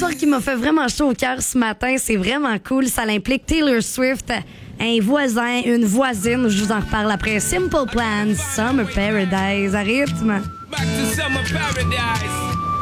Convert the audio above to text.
histoire qui m'a fait vraiment chaud au cœur ce matin. C'est vraiment cool. Ça implique Taylor Swift, un voisin, une voisine. Je vous en reparle après. Simple Plan, Summer Paradise, à rythme. Back to Summer Paradise.